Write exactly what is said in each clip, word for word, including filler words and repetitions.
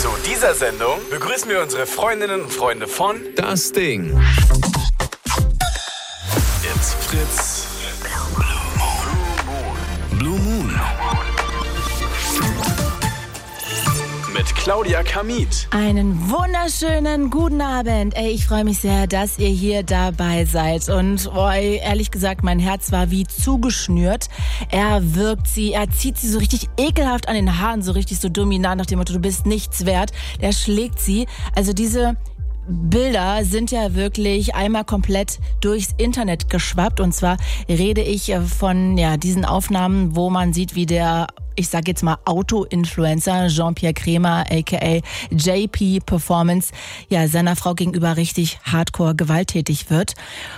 Zu dieser Sendung begrüßen wir unsere Freundinnen und Freunde von Das Ding. It's Fritz Blue Moon mit Claudia Kamit. Einen wunderschönen guten Abend. Ey, ich freue mich sehr, dass ihr hier dabei seid. Und oh, ehrlich gesagt, mein Herz war wie zugeschnürt. Er wirkt sie, er zieht sie so richtig ekelhaft an den Haaren, so richtig so dominant nach dem Motto, du bist nichts wert. Der schlägt sie. Also diese Bilder sind ja wirklich einmal komplett durchs Internet geschwappt. Und zwar rede ich von ja diesen Aufnahmen, wo man sieht, wie der, ich sage jetzt mal Auto-Influencer Jean-Pierre Kremer, aka J P Performance, ja seiner Frau gegenüber richtig hardcore gewalttätig wird.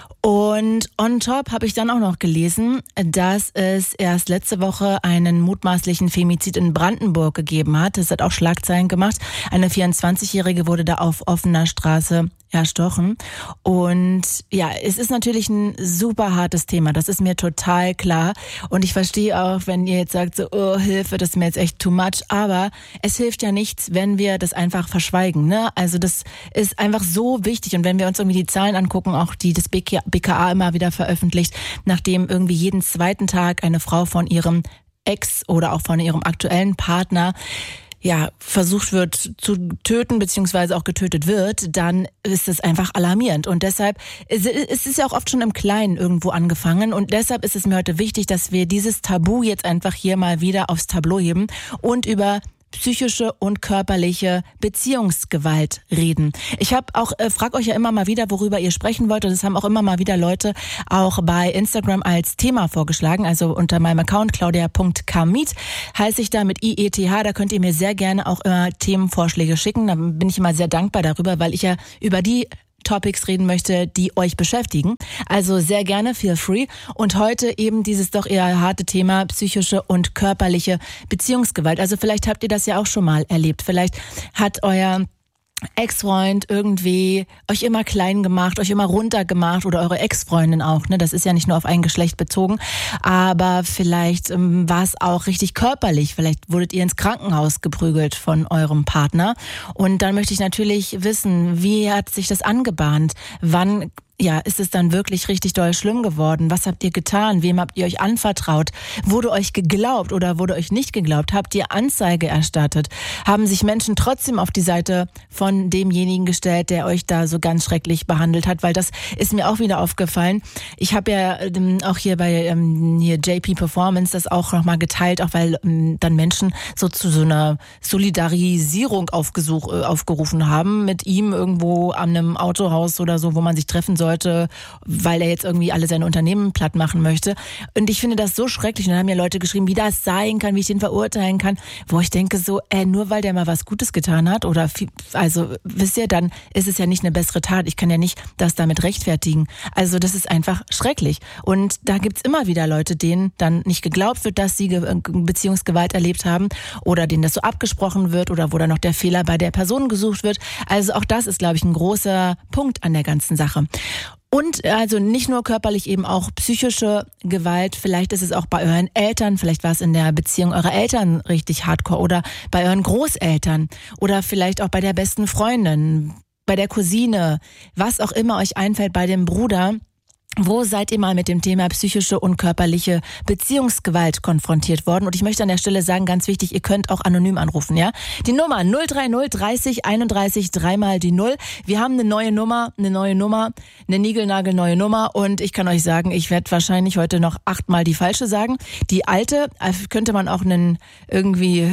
Und on top habe ich dann auch noch gelesen, dass es erst letzte Woche einen mutmaßlichen Femizid in Brandenburg gegeben hat. Das hat auch Schlagzeilen gemacht. Eine vierundzwanzigjährige wurde da auf offener Straße erstochen. Und ja, es ist natürlich ein super hartes Thema. Das ist mir total klar. Und ich verstehe auch, wenn ihr jetzt sagt, so, oh, Hilfe, das ist mir jetzt echt too much. Aber es hilft ja nichts, wenn wir das einfach verschweigen, ne? Also das ist einfach so wichtig. Und wenn wir uns irgendwie die Zahlen angucken, auch die das B K A immer wieder veröffentlicht, nachdem irgendwie jeden zweiten Tag eine Frau von ihrem Ex oder auch von ihrem aktuellen Partner ja, versucht wird zu töten, beziehungsweise auch getötet wird, dann ist es einfach alarmierend. Und deshalb, es ist ja auch oft schon im Kleinen irgendwo angefangen. Und deshalb ist es mir heute wichtig, dass wir dieses Tabu jetzt einfach hier mal wieder aufs Tableau heben und über psychische und körperliche Beziehungsgewalt reden. Ich habe auch, äh, frag euch ja immer mal wieder, worüber ihr sprechen wollt. Und das haben auch immer mal wieder Leute auch bei Instagram als Thema vorgeschlagen. Also unter meinem Account claudia punkt kamit heiße ich da mit I E T H. Da könnt ihr mir sehr gerne auch immer Themenvorschläge schicken. Da bin ich immer sehr dankbar darüber, weil ich ja über die Topics reden möchte, die euch beschäftigen. Also sehr gerne, feel free. Und heute eben dieses doch eher harte Thema psychische und körperliche Beziehungsgewalt. Also vielleicht habt ihr das ja auch schon mal erlebt. Vielleicht hat euer Ex-Freund irgendwie euch immer klein gemacht, euch immer runtergemacht oder eure Ex-Freundin auch, ne? Das ist ja nicht nur auf ein Geschlecht bezogen, aber vielleicht ähm, war es auch richtig körperlich. Vielleicht wurdet ihr ins Krankenhaus geprügelt von eurem Partner. Und dann möchte ich natürlich wissen, wie hat sich das angebahnt? Wann ja, ist es dann wirklich richtig doll schlimm geworden? Was habt ihr getan? Wem habt ihr euch anvertraut? Wurde euch geglaubt oder wurde euch nicht geglaubt? Habt ihr Anzeige erstattet? Haben sich Menschen trotzdem auf die Seite von demjenigen gestellt, der euch da so ganz schrecklich behandelt hat? Weil das ist mir auch wieder aufgefallen. Ich habe ja ähm, auch hier bei ähm, hier J P Performance das auch nochmal geteilt, auch weil ähm, dann Menschen so zu so einer Solidarisierung aufgesuch, äh, aufgerufen haben mit ihm irgendwo an einem Autohaus oder so, wo man sich treffen soll, weil er jetzt irgendwie alle seine Unternehmen platt machen möchte. Und ich finde das so schrecklich. Und dann haben mir Leute geschrieben, wie das sein kann, wie ich den verurteilen kann, wo ich denke so, äh, nur weil der mal was Gutes getan hat oder, viel, also wisst ihr, dann ist es ja nicht eine bessere Tat. Ich kann ja nicht das damit rechtfertigen. Also das ist einfach schrecklich. Und da gibt's immer wieder Leute, denen dann nicht geglaubt wird, dass sie Beziehungsgewalt erlebt haben oder denen das so abgesprochen wird oder wo dann noch der Fehler bei der Person gesucht wird. Also auch das ist, glaube ich, ein großer Punkt an der ganzen Sache. Und also nicht nur körperlich, eben auch psychische Gewalt. Vielleicht ist es auch bei euren Eltern, vielleicht war es in der Beziehung eurer Eltern richtig hardcore oder bei euren Großeltern oder vielleicht auch bei der besten Freundin, bei der Cousine, was auch immer euch einfällt, bei dem Bruder. Wo seid ihr mal mit dem Thema psychische und körperliche Beziehungsgewalt konfrontiert worden? Und ich möchte an der Stelle sagen, ganz wichtig, ihr könnt auch anonym anrufen, ja? Die Nummer null drei null dreißig einunddreißig dreimal die Null. Wir haben eine neue Nummer, eine neue Nummer, eine niegelnagelneue Nummer und ich kann euch sagen, ich werde wahrscheinlich heute noch achtmal die falsche sagen. Die alte könnte man auch einen irgendwie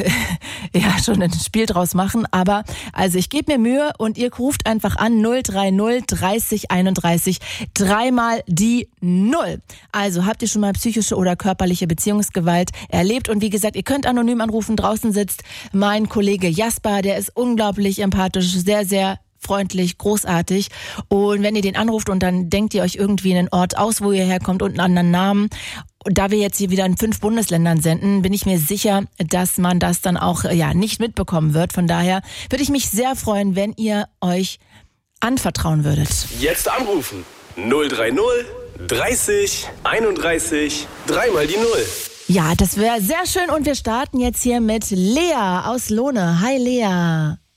ja schon ein Spiel draus machen, aber also ich gebe mir Mühe und ihr ruft einfach an null drei null dreißig einunddreißig dreimal die Null. Also habt ihr schon mal psychische oder körperliche Beziehungsgewalt erlebt? Und wie gesagt, ihr könnt anonym anrufen. Draußen sitzt mein Kollege Jasper, der ist unglaublich empathisch, sehr, sehr freundlich, großartig. Und wenn ihr den anruft und dann denkt ihr euch irgendwie einen Ort aus, wo ihr herkommt und einen anderen Namen, und da wir jetzt hier wieder in fünf Bundesländern senden, bin ich mir sicher, dass man das dann auch ja nicht mitbekommen wird. Von daher würde ich mich sehr freuen, wenn ihr euch anvertrauen würdet. Jetzt anrufen. null drei null dreißig einunddreißig dreimal die Null. Ja, das wäre sehr schön und wir starten jetzt hier mit Lea aus Lohne. Hi Lea.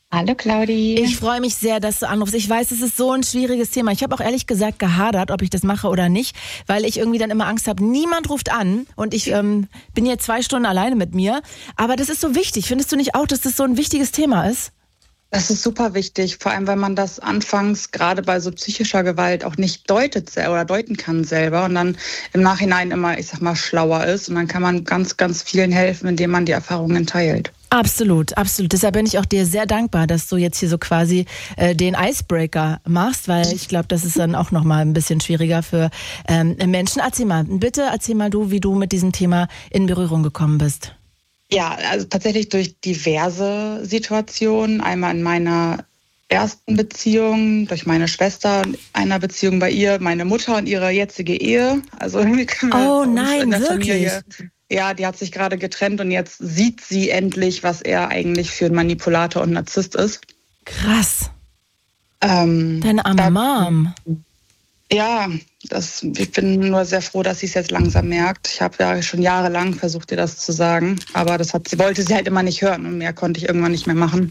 Hallo Claudi. Ich freue mich sehr, dass du anrufst. Ich weiß, es ist so ein schwieriges Thema. Ich habe auch ehrlich gesagt gehadert, ob ich das mache oder nicht, weil ich irgendwie dann immer Angst habe, niemand ruft an und ich ähm, bin jetzt zwei Stunden alleine mit mir. Aber das ist so wichtig. Findest du nicht auch, dass das so ein wichtiges Thema ist? Das ist super wichtig, vor allem, weil man das anfangs gerade bei so psychischer Gewalt auch nicht deutet oder deuten kann selber und dann im Nachhinein immer, ich sag mal, schlauer ist. Und dann kann man ganz, ganz vielen helfen, indem man die Erfahrungen teilt. Absolut, absolut. Deshalb bin ich auch dir sehr dankbar, dass du jetzt hier so quasi äh, den Icebreaker machst, weil ich glaube, das ist dann auch nochmal ein bisschen schwieriger für ähm, Menschen. Erzähl mal, bitte erzähl mal du, wie du mit diesem Thema in Berührung gekommen bist. Ja, also tatsächlich durch diverse Situationen. Einmal in meiner ersten Beziehung, durch meine Schwester, in einer Beziehung bei ihr, meine Mutter und ihre jetzige Ehe. Also irgendwie können wir Oh uns nein, in der wirklich? Familie, ja, die hat sich gerade getrennt und jetzt sieht sie endlich, was er eigentlich für ein Manipulator und Narzisst ist. Krass. Ähm, Deine arme da- Mom. Ja, das, ich bin nur sehr froh, dass sie es jetzt langsam merkt. Ich habe ja schon jahrelang versucht, ihr das zu sagen, aber das hat sie wollte sie halt immer nicht hören und mehr konnte ich irgendwann nicht mehr machen.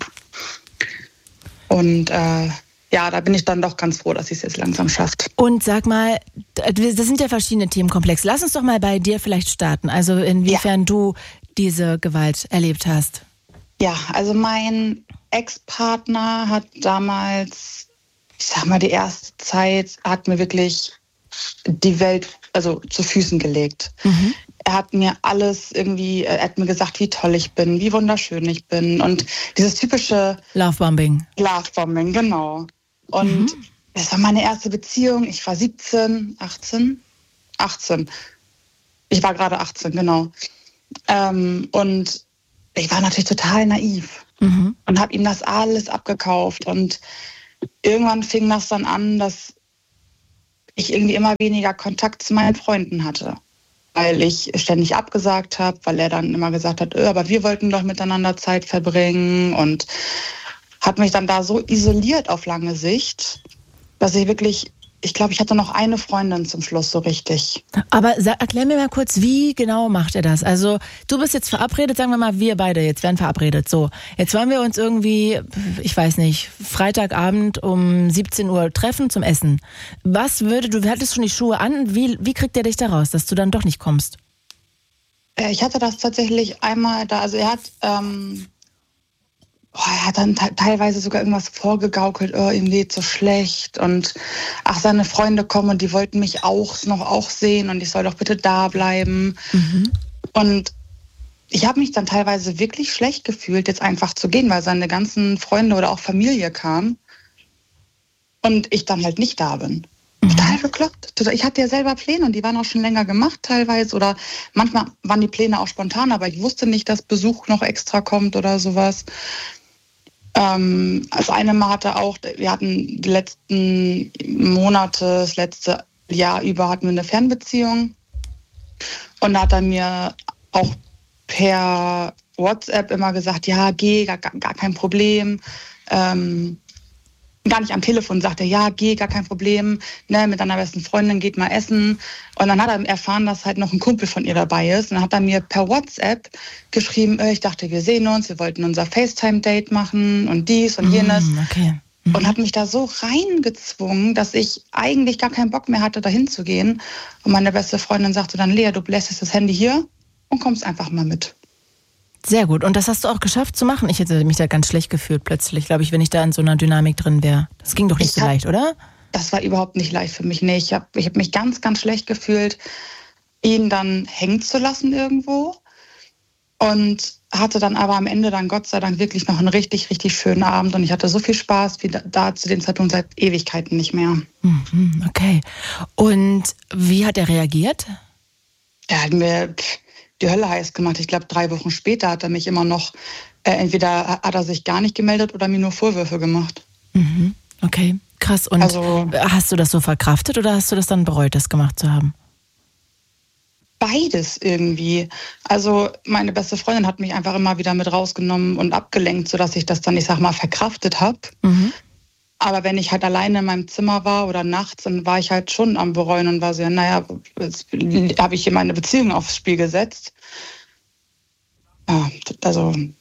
Und äh, ja, da bin ich dann doch ganz froh, dass sie es jetzt langsam schafft. Und sag mal, das sind ja verschiedene Themenkomplexe. Lass uns doch mal bei dir vielleicht starten. Also inwiefern du diese Gewalt erlebt hast. Ja, also mein Ex-Partner hat damals, ich sag mal, die erste Zeit hat mir wirklich die Welt also zu Füßen gelegt. Mhm. Er hat mir alles irgendwie, er hat mir gesagt, wie toll ich bin, wie wunderschön ich bin und dieses typische Lovebombing. Lovebombing, genau. Und Mhm. das war meine erste Beziehung. Ich war siebzehn, achtzehn, achtzehn. Ich war gerade achtzehn, genau. Ähm, und ich war natürlich total naiv Mhm. und habe ihm das alles abgekauft. Und irgendwann fing das dann an, dass ich irgendwie immer weniger Kontakt zu meinen Freunden hatte. Weil ich ständig abgesagt habe, weil er dann immer gesagt hat, öh, aber wir wollten doch miteinander Zeit verbringen und hat mich dann da so isoliert auf lange Sicht, dass ich wirklich, ich glaube, ich hatte noch eine Freundin zum Schluss so richtig. Aber sag, erklär mir mal kurz, wie genau macht er das? Also du bist jetzt verabredet, sagen wir mal, wir beide jetzt werden verabredet. So, jetzt wollen wir uns irgendwie, ich weiß nicht, Freitagabend um siebzehn Uhr treffen zum Essen. Was würde, du hattest schon die Schuhe an, wie, wie kriegt er dich da raus, dass du dann doch nicht kommst? Äh, Ich hatte das tatsächlich einmal da, also er hat, ähm, boah, er hat dann te- teilweise sogar irgendwas vorgegaukelt, oh, ihm geht so schlecht und ach, seine Freunde kommen und die wollten mich auch noch auch sehen und ich soll doch bitte da bleiben. Mhm. Und ich habe mich dann teilweise wirklich schlecht gefühlt, jetzt einfach zu gehen, weil seine ganzen Freunde oder auch Familie kamen und ich dann halt nicht da bin. Total bekloppt. Total- Ich hatte ja selber Pläne und die waren auch schon länger gemacht teilweise oder manchmal waren die Pläne auch spontan, aber ich wusste nicht, dass Besuch noch extra kommt oder sowas. Ähm, also eine Mal hatte auch, wir hatten die letzten Monate, das letzte Jahr über hatten wir eine Fernbeziehung und da hat er mir auch per WhatsApp immer gesagt, ja, geh, gar, gar kein Problem. Ähm, gar nicht am Telefon, sagt er, ja, geh, gar kein Problem, ne, mit deiner besten Freundin geht mal essen. Und dann hat er erfahren, dass halt noch ein Kumpel von ihr dabei ist. Und dann hat er mir per WhatsApp geschrieben, äh, ich dachte, wir sehen uns, wir wollten unser FaceTime-Date machen und dies und jenes. Mm, okay. Mhm. Und hat mich da so reingezwungen, dass ich eigentlich gar keinen Bock mehr hatte, dahin zu gehen. Und meine beste Freundin sagte dann, Lea, du lässt das Handy hier und kommst einfach mal mit. Sehr gut. Und das hast du auch geschafft zu machen? Ich hätte mich da ganz schlecht gefühlt plötzlich, glaube ich, wenn ich da in so einer Dynamik drin wäre. Das ging doch nicht Ich so hab- leicht, oder? Das war überhaupt nicht leicht für mich. Nee, ich habe ich hab mich ganz, ganz schlecht gefühlt, ihn dann hängen zu lassen irgendwo. Und hatte dann aber am Ende dann Gott sei Dank wirklich noch einen richtig, richtig schönen Abend. Und ich hatte so viel Spaß wie da, da zu dem Zeitpunkt seit Ewigkeiten nicht mehr. Mhm, okay. Und wie hat er reagiert? Er hat mir pff, die Hölle heiß gemacht. Ich glaube, drei Wochen später hat er mich immer noch, äh, entweder hat er sich gar nicht gemeldet oder mir nur Vorwürfe gemacht. Mhm, okay, krass. Und Also- hast du das so verkraftet oder hast du das dann bereut, das gemacht zu haben? Beides irgendwie. Also meine beste Freundin hat mich einfach immer wieder mit rausgenommen und abgelenkt, sodass ich das dann, ich sag mal, verkraftet habe. Mhm. Aber wenn ich halt alleine in meinem Zimmer war oder nachts, dann war ich halt schon am Bereuen und war so, ja, naja, jetzt habe ich hier meine Beziehung aufs Spiel gesetzt. Ja, also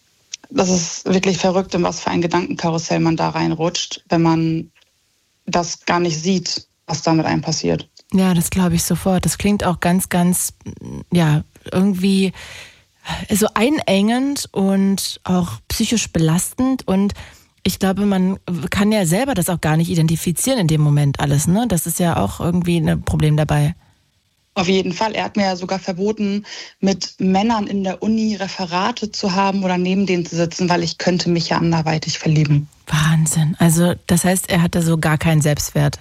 das ist wirklich verrückt, in was für ein Gedankenkarussell man da reinrutscht, wenn man das gar nicht sieht, was da mit einem passiert. Ja, das glaube ich sofort. Das klingt auch ganz, ganz, ja, irgendwie so einengend und auch psychisch belastend. Und ich glaube, man kann ja selber das auch gar nicht identifizieren in dem Moment alles, ne? Das ist ja auch irgendwie ein Problem dabei. Auf jeden Fall. Er hat mir ja sogar verboten, mit Männern in der Uni Referate zu haben oder neben denen zu sitzen, weil ich könnte mich ja anderweitig verlieben. Wahnsinn. Also das heißt, er hatte so gar keinen Selbstwert?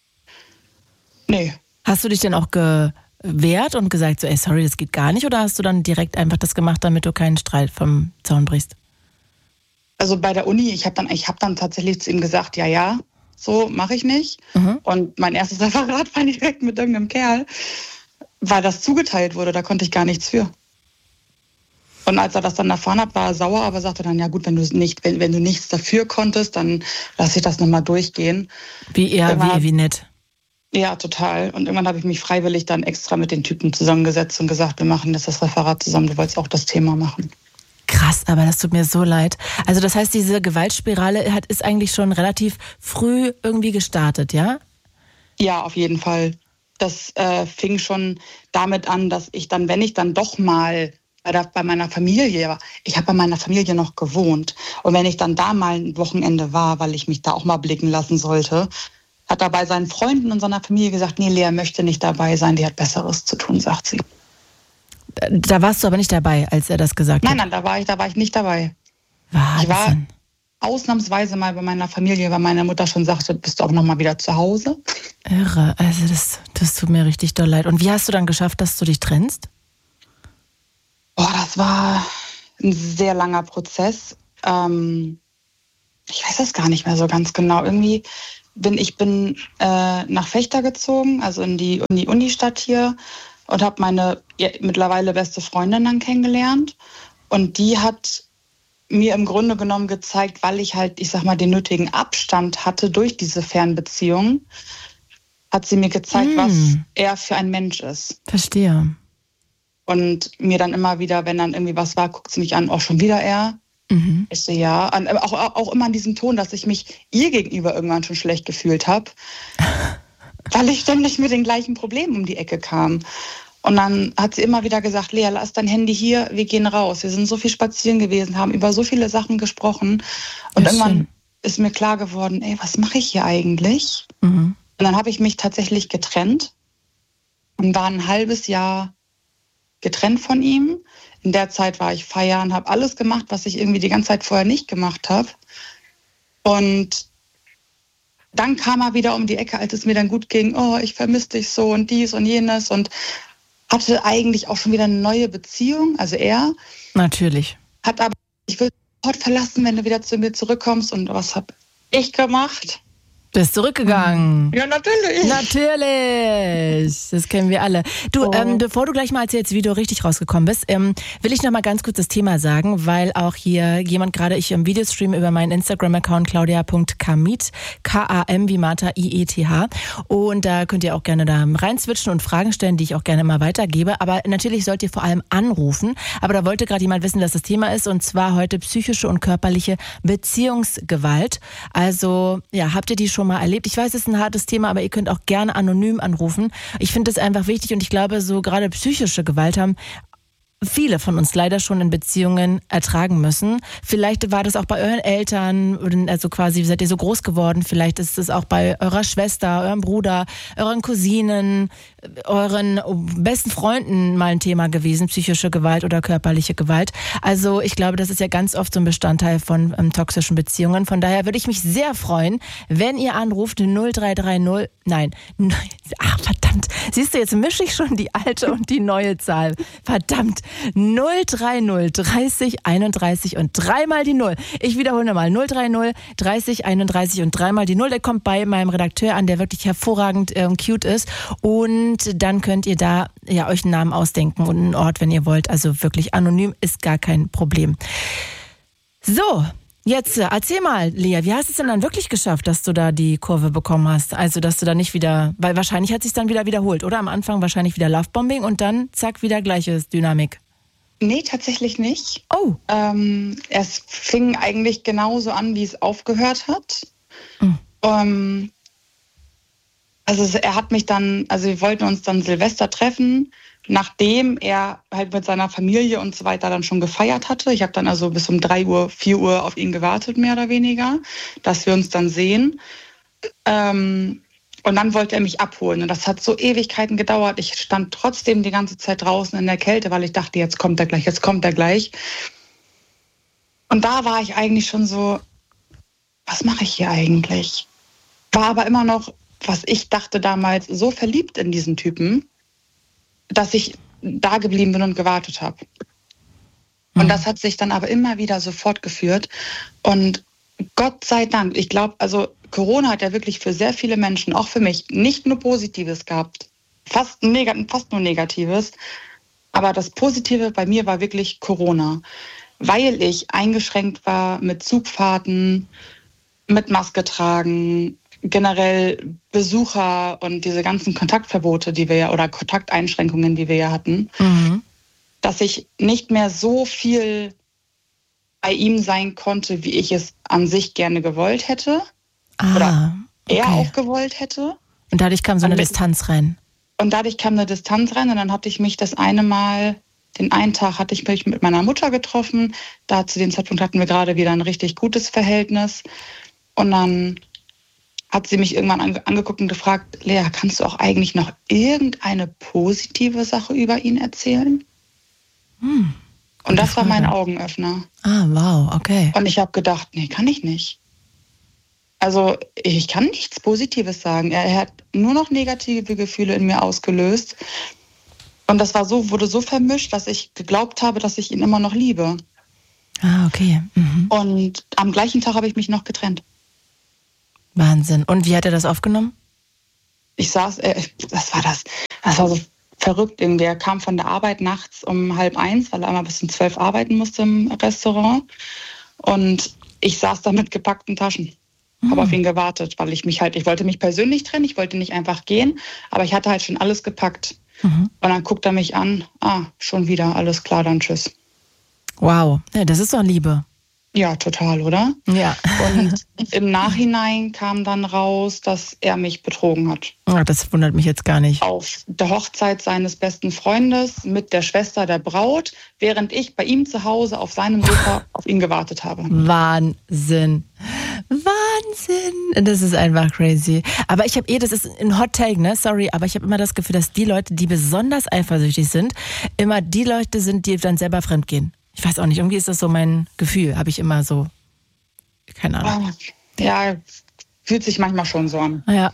Nee. Hast du dich denn auch gewehrt und gesagt, so, ey, sorry, das geht gar nicht? Oder hast du dann direkt einfach das gemacht, damit du keinen Streit vom Zaun brichst? Also bei der Uni, ich habe dann, ich hab dann tatsächlich zu ihm gesagt, ja, ja, so mache ich nicht. Mhm. Und mein erstes Referat war direkt mit irgendeinem Kerl, weil das zugeteilt wurde, da konnte ich gar nichts für. Und als er das dann erfahren hat, war er sauer, aber sagte dann, ja gut, wenn du nicht, wenn, wenn du nichts dafür konntest, dann lass ich das nochmal durchgehen. Wie eher, wie, wie nett. Ja, total. Und irgendwann habe ich mich freiwillig dann extra mit den Typen zusammengesetzt und gesagt, wir machen jetzt das Referat zusammen, du wolltest auch das Thema machen. Krass, aber das tut mir so leid. Also das heißt, diese Gewaltspirale hat, ist eigentlich schon relativ früh irgendwie gestartet, ja? Ja, auf jeden Fall. Das äh, fing schon damit an, dass ich dann, wenn ich dann doch mal bei, der, bei meiner Familie war, ich habe bei meiner Familie noch gewohnt. Und wenn ich dann da mal ein Wochenende war, weil ich mich da auch mal blicken lassen sollte, hat er bei seinen Freunden und seiner Familie gesagt, nee, Lea möchte nicht dabei sein, die hat Besseres zu tun, sagt sie. Da warst du aber nicht dabei, als er das gesagt nein, hat? Nein, nein, da war ich, da war ich nicht dabei. Wahnsinn. Ich war ausnahmsweise mal bei meiner Familie, weil meine Mutter schon sagte, bist du auch noch mal wieder zu Hause. Irre, also das, das tut mir richtig doll leid. Und wie hast du dann geschafft, dass du dich trennst? Boah, das war ein sehr langer Prozess. Ähm, ich weiß das gar nicht mehr so ganz genau. Irgendwie bin ich bin äh, nach Vechta gezogen, also in die, in die Unistadt hier, und habe meine ja, mittlerweile beste Freundin dann kennengelernt. Und die hat mir im Grunde genommen gezeigt, weil ich halt, ich sag mal, den nötigen Abstand hatte durch diese Fernbeziehung, hat sie mir gezeigt, mm. was er für ein Mensch ist. Verstehe. Und mir dann immer wieder, wenn dann irgendwie was war, guckt sie mich an, auch schon wieder er. Mhm. Ich so, ja. Und auch, auch immer an diesem Ton, dass ich mich ihr gegenüber irgendwann schon schlecht gefühlt habe, weil ich ständig mit den gleichen Problemen um die Ecke kam. Und dann hat sie immer wieder gesagt, Lea, lass dein Handy hier, wir gehen raus. Wir sind so viel spazieren gewesen, haben über so viele Sachen gesprochen. Und ja, irgendwann schön. Ist mir klar geworden, ey, was mache ich hier eigentlich? Mhm. Und dann habe ich mich tatsächlich getrennt und war ein halbes Jahr getrennt von ihm. In der Zeit war ich feiern, habe alles gemacht, was ich irgendwie die ganze Zeit vorher nicht gemacht habe. Und dann kam er wieder um die Ecke, als es mir dann gut ging. Oh, ich vermisse dich so und dies und jenes. Und hatte eigentlich auch schon wieder eine neue Beziehung. Also er. Natürlich. Hat aber, ich will sofort verlassen, wenn du wieder zu mir zurückkommst. Und was habe ich gemacht? Bist zurückgegangen. Ja, natürlich. Natürlich. Das kennen wir alle. Du, oh. ähm, bevor du gleich mal erzählst, wie du richtig rausgekommen bist, ähm, will ich noch mal ganz kurz das Thema sagen, weil auch hier jemand gerade, ich im Videostream über meinen Instagram-Account claudia punkt kamit, K A M wie Martha, I E T H. Und da könnt ihr auch gerne da reinswitchen und Fragen stellen, die ich auch gerne mal weitergebe. Aber natürlich sollt ihr vor allem anrufen. Aber da wollte gerade jemand wissen, dass das Thema ist, und zwar heute psychische und körperliche Beziehungsgewalt. Also, ja, habt ihr die schon mal erlebt? Ich weiß, es ist ein hartes Thema, aber ihr könnt auch gerne anonym anrufen. Ich finde das einfach wichtig, und ich glaube, so gerade psychische Gewalt haben viele von uns leider schon in Beziehungen ertragen müssen. Vielleicht war das auch bei euren Eltern, also quasi seid ihr so groß geworden, vielleicht ist es auch bei eurer Schwester, eurem Bruder, euren Cousinen, euren besten Freunden mal ein Thema gewesen, psychische Gewalt oder körperliche Gewalt. Also ich glaube, das ist ja ganz oft so ein Bestandteil von ähm, toxischen Beziehungen. Von daher würde ich mich sehr freuen, wenn ihr anruft null drei drei null, nein, ach verdammt, siehst du, jetzt mische ich schon die alte und die neue Zahl. Verdammt. null drei null dreißig einunddreißig und dreimal die Null. Ich wiederhole nochmal. null drei null dreißig einunddreißig und dreimal die Null. Der kommt bei meinem Redakteur an, der wirklich hervorragend ähm, cute ist. Und dann könnt ihr da ja euch einen Namen ausdenken und einen Ort, wenn ihr wollt. Also wirklich anonym ist gar kein Problem. So, jetzt erzähl mal, Lea, wie hast du es denn dann wirklich geschafft, dass du da die Kurve bekommen hast? Also, dass du da nicht wieder, weil wahrscheinlich hat es sich dann wieder wiederholt, oder? Am Anfang wahrscheinlich wieder Lovebombing und dann zack, wieder gleiche Dynamik. Nee, tatsächlich nicht. Oh. Ähm, es fing eigentlich genauso an, wie es aufgehört hat. Mhm. Ähm, also er hat mich dann, also wir wollten uns dann Silvester treffen, nachdem er halt mit seiner Familie und so weiter dann schon gefeiert hatte. Ich habe dann also bis um drei Uhr, vier Uhr auf ihn gewartet, mehr oder weniger, dass wir uns dann sehen. Ähm, und dann wollte er mich abholen. Und das hat so Ewigkeiten gedauert. Ich stand trotzdem die ganze Zeit draußen in der Kälte, weil ich dachte, jetzt kommt er gleich, jetzt kommt er gleich. Und da war ich eigentlich schon so, was mache ich hier eigentlich? War aber immer noch, was ich dachte damals, so verliebt in diesen Typen, dass ich da geblieben bin und gewartet habe. Und mhm. das hat sich dann aber immer wieder so fortgeführt. Und Gott sei Dank, ich glaube, also Corona hat ja wirklich für sehr viele Menschen, auch für mich, nicht nur Positives gehabt, fast, neg- fast nur Negatives. Aber das Positive bei mir war wirklich Corona, weil ich eingeschränkt war mit Zugfahrten, mit Maske tragen, generell Besucher und diese ganzen Kontaktverbote, die wir ja, oder Kontakteinschränkungen, die wir ja hatten, mhm. dass ich nicht mehr so viel bei ihm sein konnte, wie ich es an sich gerne gewollt hätte. Ah, oder er okay. auch gewollt hätte. Und dadurch kam so eine und Distanz rein. Und dadurch kam eine Distanz rein und dann hatte ich mich das eine Mal, den einen Tag hatte ich mich mit meiner Mutter getroffen. Da zu dem Zeitpunkt hatten wir gerade wieder ein richtig gutes Verhältnis. Und dann hat sie mich irgendwann ange- angeguckt und gefragt, Lea, kannst du auch eigentlich noch irgendeine positive Sache über ihn erzählen? Hm, und das Frage. war mein Augenöffner. Ah, wow, okay. Und ich habe gedacht, nee, kann ich nicht. Also ich kann nichts Positives sagen. Er, er hat nur noch negative Gefühle in mir ausgelöst. Und das war so, wurde so vermischt, dass ich geglaubt habe, dass ich ihn immer noch liebe. Ah, okay. Mhm. Und am gleichen Tag habe ich mich noch getrennt. Wahnsinn. Und wie hat er das aufgenommen? Ich saß, äh, was war das? Das war so verrückt irgendwie. Er kam von der Arbeit nachts um halb eins, weil er einmal bis um zwölf arbeiten musste im Restaurant. Und ich saß da mit gepackten Taschen. Mhm. Habe auf ihn gewartet, weil ich mich halt, ich wollte mich persönlich trennen, ich wollte nicht einfach gehen, aber ich hatte halt schon alles gepackt. Mhm. Und dann guckt er mich an, ah, schon wieder, alles klar, dann tschüss. Wow, ja, das ist doch Liebe. Ja, total, oder? Ja. Und im Nachhinein kam dann raus, dass er mich betrogen hat. Oh, das wundert mich jetzt gar nicht. Auf der Hochzeit seines besten Freundes mit der Schwester der Braut, während ich bei ihm zu Hause auf seinem Sofa auf ihn gewartet habe. Wahnsinn. Wahnsinn. Das ist einfach crazy. Aber ich habe eh, das ist ein Hot Take, ne? Sorry, aber ich habe immer das Gefühl, dass die Leute, die besonders eifersüchtig sind, immer die Leute sind, die dann selber fremdgehen. Ich weiß auch nicht, irgendwie ist das so mein Gefühl, habe ich immer so, keine Ahnung. Ja, fühlt sich manchmal schon so an. Ja.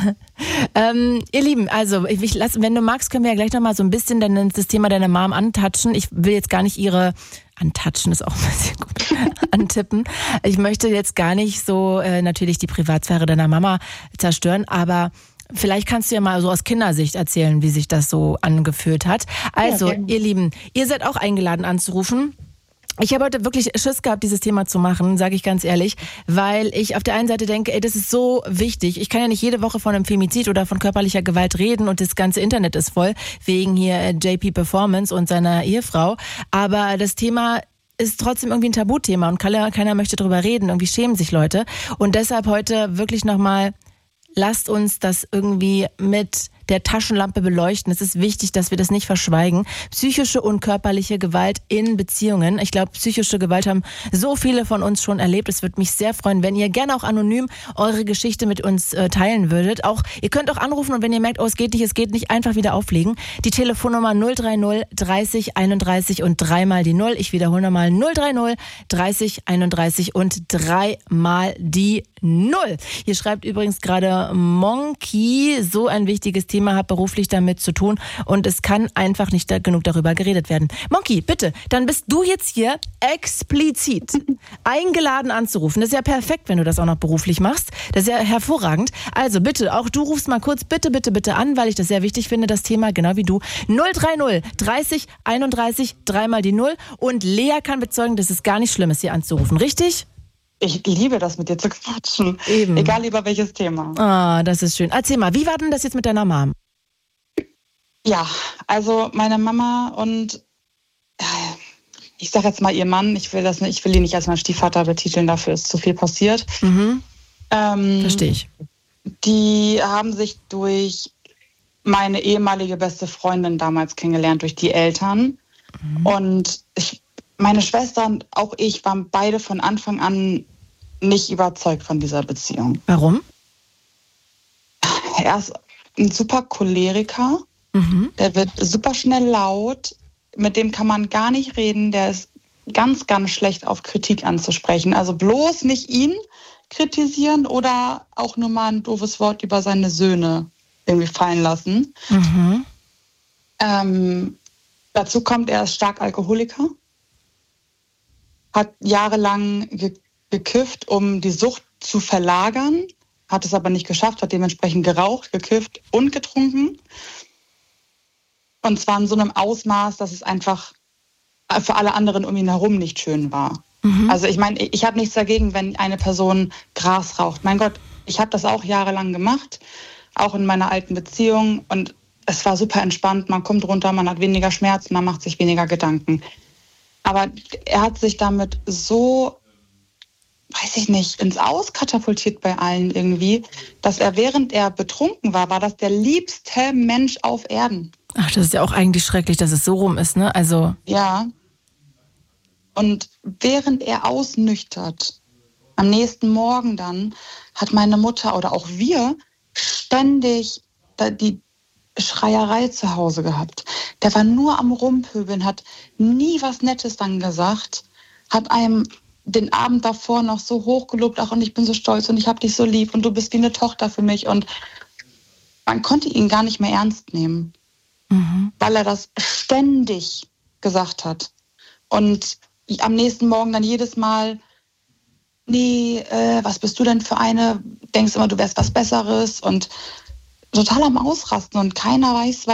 ähm, ihr Lieben, also ich lass, wenn du magst, können wir ja gleich nochmal so ein bisschen dann das Thema deiner Mom antatschen. Ich will jetzt gar nicht ihre, antatschen ist auch ein bisschen gut, antippen. Ich möchte jetzt gar nicht so äh, natürlich die Privatsphäre deiner Mama zerstören, aber vielleicht kannst du ja mal so aus Kindersicht erzählen, wie sich das so angefühlt hat. Also, ja, ihr Lieben, ihr seid auch eingeladen anzurufen. Ich habe heute wirklich Schiss gehabt, dieses Thema zu machen, sage ich ganz ehrlich, weil ich auf der einen Seite denke, ey, das ist so wichtig. Ich kann ja nicht jede Woche von einem Femizid oder von körperlicher Gewalt reden und das ganze Internet ist voll, wegen hier J P Performance und seiner Ehefrau. Aber das Thema ist trotzdem irgendwie ein Tabuthema und keiner, keiner möchte drüber reden. Irgendwie schämen sich Leute. Und deshalb heute wirklich nochmal, lasst uns das irgendwie mit der Taschenlampe beleuchten. Es ist wichtig, dass wir das nicht verschweigen. Psychische und körperliche Gewalt in Beziehungen. Ich glaube, psychische Gewalt haben so viele von uns schon erlebt. Es würde mich sehr freuen, wenn ihr gerne auch anonym eure Geschichte mit uns äh, teilen würdet. Auch ihr könnt auch anrufen und wenn ihr merkt, oh, es geht nicht, es geht nicht, einfach wieder auflegen. Die Telefonnummer null drei null dreißig einunddreißig und dreimal die Null. Ich wiederhole nochmal null drei null dreißig einunddreißig und dreimal die Null. Hier schreibt übrigens gerade Monkey, so ein wichtiges Thema, hat beruflich damit zu tun und es kann einfach nicht da genug darüber geredet werden. Monkey, bitte, dann bist du jetzt hier explizit eingeladen anzurufen. Das ist ja perfekt, wenn du das auch noch beruflich machst. Das ist ja hervorragend. Also bitte, auch du rufst mal kurz bitte, bitte, bitte an, weil ich das sehr wichtig finde, das Thema, genau wie du. null drei null dreißig einunddreißig, dreimal die Null. Und Lea kann bezeugen, dass es gar nicht schlimm ist, hier anzurufen. Richtig? Ich liebe das, mit dir zu quatschen. Eben. Egal über welches Thema. Ah, das ist schön. Erzähl mal, wie war denn das jetzt mit deiner Mom? Ja, also meine Mama und ich sage jetzt mal ihr Mann, ich will das nicht, ich will ihn nicht als meinen Stiefvater betiteln, dafür ist zu viel passiert. Mhm. Ähm, Verstehe ich. Die haben sich durch meine ehemalige beste Freundin damals kennengelernt, durch die Eltern. Mhm. Und ich, meine Schwester und auch ich waren beide von Anfang an nicht überzeugt von dieser Beziehung. Warum? Er ist ein super Choleriker. Mhm. Der wird super schnell laut. Mit dem kann man gar nicht reden. Der ist ganz, ganz schlecht auf Kritik anzusprechen. Also bloß nicht ihn kritisieren oder auch nur mal ein doofes Wort über seine Söhne irgendwie fallen lassen. Mhm. Ähm, dazu kommt, er ist stark Alkoholiker. Hat jahrelang ge- gekifft, um die Sucht zu verlagern. Hat es aber nicht geschafft, hat dementsprechend geraucht, gekifft und getrunken. Und zwar in so einem Ausmaß, dass es einfach für alle anderen um ihn herum nicht schön war. Mhm. Also ich meine, ich habe nichts dagegen, wenn eine Person Gras raucht. Mein Gott, ich habe das auch jahrelang gemacht, auch in meiner alten Beziehung. Und es war super entspannt, man kommt runter, man hat weniger Schmerzen, man macht sich weniger Gedanken. Aber er hat sich damit so, weiß ich nicht, ins Aus katapultiert bei allen irgendwie, dass er, während er betrunken war, war das der liebste Mensch auf Erden. Ach, das ist ja auch eigentlich schrecklich, dass es so rum ist, ne? Also. Ja. Und während er ausnüchtert, am nächsten Morgen dann, hat meine Mutter oder auch wir ständig die Schreierei zu Hause gehabt. Der war nur am Rumpöbeln, hat nie was Nettes dann gesagt, hat einem den Abend davor noch so hochgelobt, ach, und ich bin so stolz und ich hab dich so lieb und du bist wie eine Tochter für mich. Und man konnte ihn gar nicht mehr ernst nehmen, mhm. weil er das ständig gesagt hat. Und am nächsten Morgen dann jedes Mal, nee, äh, was bist du denn für eine? Denkst immer, du wärst was Besseres und total am Ausrasten und keiner weiß,